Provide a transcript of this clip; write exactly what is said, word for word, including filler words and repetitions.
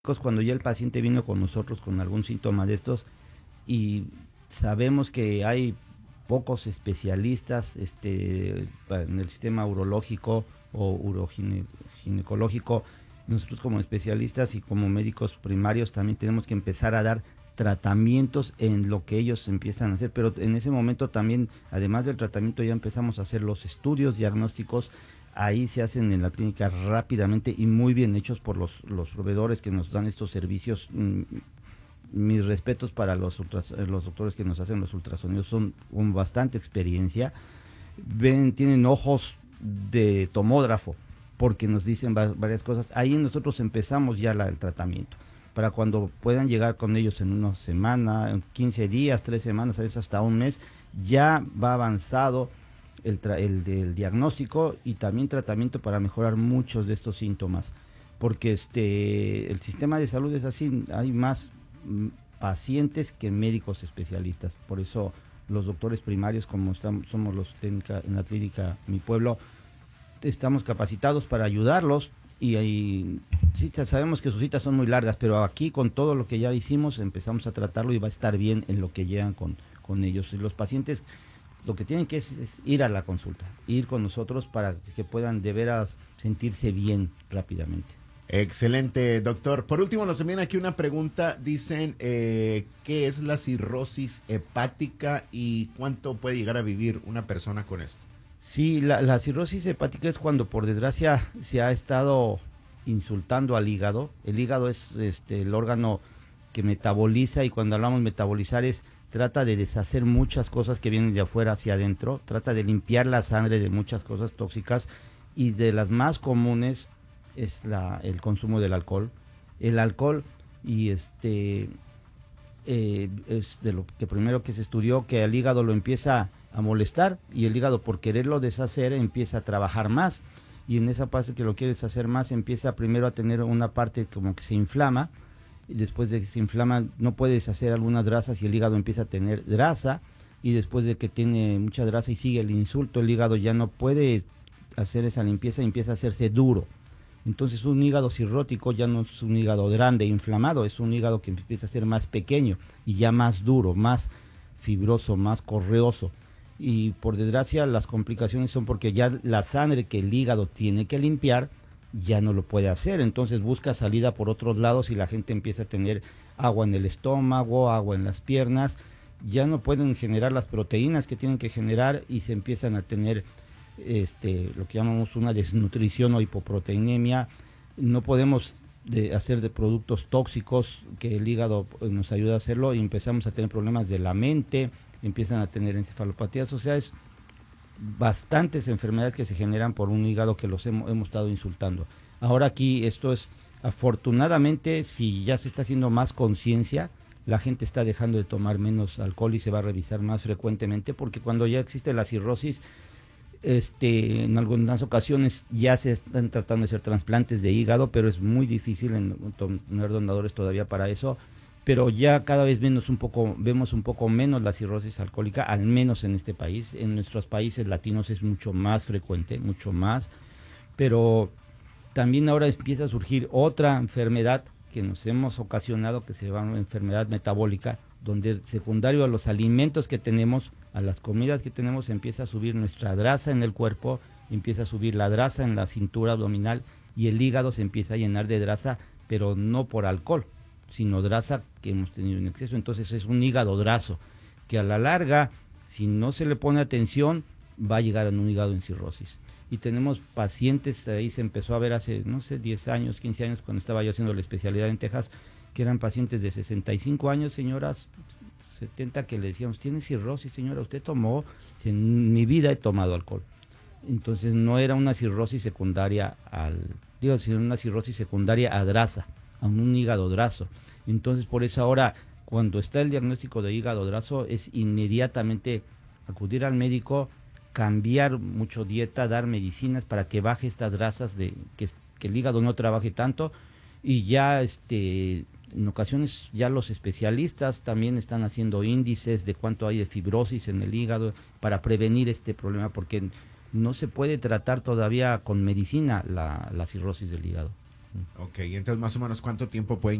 cuando ya el paciente vino con nosotros con algún síntoma de estos y sabemos que hay pocos especialistas este, en el sistema urológico o uroginecológico, nosotros como especialistas y como médicos primarios también tenemos que empezar a dar tratamientos en lo que ellos empiezan a hacer, pero en ese momento también, además del tratamiento, ya empezamos a hacer los estudios diagnósticos. Ahí se hacen en la clínica rápidamente y muy bien hechos por los, los proveedores que nos dan estos servicios. Mm, mis respetos para los, ultras, los doctores que nos hacen los ultrasonidos, son con bastante experiencia. Ven, tienen ojos de tomógrafo porque nos dicen va, varias cosas. Ahí nosotros empezamos ya la, el tratamiento. Para cuando puedan llegar con ellos en una semana, en quince días, tres semanas, a veces hasta un mes, ya va avanzado El, el del diagnóstico y también tratamiento para mejorar muchos de estos síntomas, porque este el sistema de salud es así, hay más mm, pacientes que médicos especialistas, por eso los doctores primarios, como estamos, somos los clínica, en la clínica Mi Pueblo, estamos capacitados para ayudarlos y, y sí, sabemos que sus citas son muy largas, pero aquí con todo lo que ya hicimos empezamos a tratarlo y va a estar bien en lo que llegan con, con ellos. Y los pacientes lo que tienen que es, es ir a la consulta, ir con nosotros para que puedan de veras sentirse bien rápidamente. Excelente, doctor. Por último, nos envían aquí una pregunta. Dicen, eh, ¿qué es la cirrosis hepática y cuánto puede llegar a vivir una persona con esto? Sí, la, la cirrosis hepática es cuando por desgracia se ha estado insultando al hígado. El hígado es este, el órgano que metaboliza, y cuando hablamos metabolizar es trata de deshacer muchas cosas que vienen de afuera hacia adentro, trata de limpiar la sangre de muchas cosas tóxicas, y de las más comunes es la, el consumo del alcohol. El alcohol y este eh, es de lo que primero que se estudió, que el hígado lo empieza a molestar, y el hígado por quererlo deshacer empieza a trabajar más, y en esa parte que lo quiere deshacer más empieza primero a tener una parte como que se inflama, y después de que se inflama no puede deshacer algunas grasas y el hígado empieza a tener grasa, y después de que tiene mucha grasa y sigue el insulto, el hígado ya no puede hacer esa limpieza y empieza a hacerse duro. Entonces un hígado cirrótico ya no es un hígado grande, inflamado, es un hígado que empieza a ser más pequeño y ya más duro, más fibroso, más correoso. Y por desgracia las complicaciones son porque ya la sangre que el hígado tiene que limpiar ya no lo puede hacer, entonces busca salida por otros lados y la gente empieza a tener agua en el estómago, agua en las piernas, ya no pueden generar las proteínas que tienen que generar y se empiezan a tener este lo que llamamos una desnutrición o hipoproteinemia. No podemos de hacer de productos tóxicos que el hígado nos ayuda a hacerlo y empezamos a tener problemas de la mente, empiezan a tener encefalopatías, o sea, es bastantes enfermedades que se generan por un hígado que los hemos, hemos estado insultando. Ahora aquí esto es, afortunadamente, si ya se está haciendo más conciencia, la gente está dejando de tomar menos alcohol y se va a revisar más frecuentemente, porque cuando ya existe la cirrosis, este, en algunas ocasiones ya se están tratando de hacer trasplantes de hígado, pero es muy difícil en, tener donadores todavía para eso. Pero ya cada vez menos un poco, vemos un poco menos la cirrosis alcohólica, al menos en este país. En nuestros países latinos es mucho más frecuente, mucho más. Pero también ahora empieza a surgir otra enfermedad que nos hemos ocasionado, que se llama enfermedad metabólica, donde secundario a los alimentos que tenemos, a las comidas que tenemos, empieza a subir nuestra grasa en el cuerpo, empieza a subir la grasa en la cintura abdominal y el hígado se empieza a llenar de grasa, pero no por alcohol, sino grasa que hemos tenido en exceso. Entonces es un hígado graso que a la larga, si no se le pone atención, va a llegar a un hígado en cirrosis. Y tenemos pacientes, ahí se empezó a ver hace, no sé, diez años, quince años, cuando estaba yo haciendo la especialidad en Texas, que eran pacientes de sesenta y cinco años, señoras setenta, que le decíamos, ¿tiene cirrosis, señora? ¿Usted tomó? Si en mi vida he tomado alcohol. Entonces no era una cirrosis secundaria al, digo, sino una cirrosis secundaria a grasa, a un hígado graso. Entonces por eso ahora, cuando está el diagnóstico de hígado graso, es inmediatamente acudir al médico, cambiar mucho dieta, dar medicinas para que baje estas grasas, de que, que el hígado no trabaje tanto, y ya este en ocasiones ya los especialistas también están haciendo índices de cuánto hay de fibrosis en el hígado para prevenir este problema, porque no se puede tratar todavía con medicina la, la cirrosis del hígado. Ok, entonces más o menos cuánto tiempo pueden